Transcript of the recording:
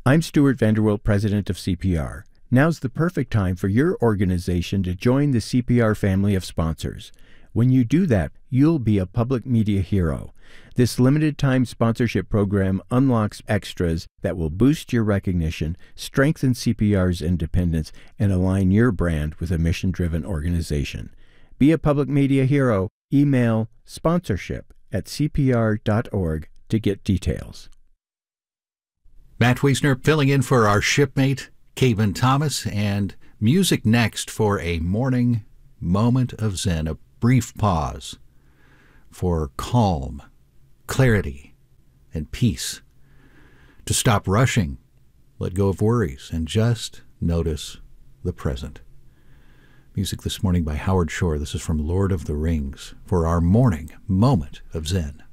I'm Stuart Vanderwilt, president of CPR. Now's the perfect time for your organization to join the CPR family of sponsors. When you do that, you'll be a public media hero. This limited-time sponsorship program unlocks extras that will boost your recognition, strengthen CPR's independence, and align your brand with a mission-driven organization. Be a public media hero. Email sponsorship@cpr.org to get details. Matt Wiesner filling in for our shipmate, Caven Thomas, and music next for a morning moment of Zen, a brief pause for calm, clarity, and peace. To stop rushing, let go of worries, and just notice the present. Music this morning by Howard Shore. This is from Lord of the Rings for our morning moment of Zen.